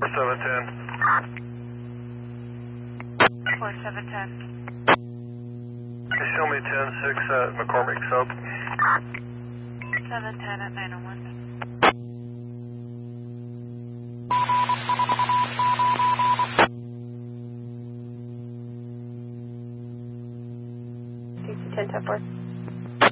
4710. Show me 10-6 at McCormick Soap. 710 at 901. DC 10 10 4.